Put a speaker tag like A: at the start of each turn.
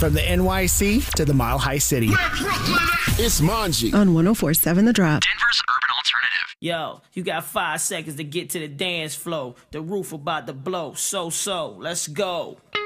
A: From the NYC to the Mile High City.
B: It's Manji
C: on 104.7 The Drop.
D: Denver's urban alternative.
E: Yo, you got 5 seconds to get to the dance floor. The roof about to blow. So, let's go.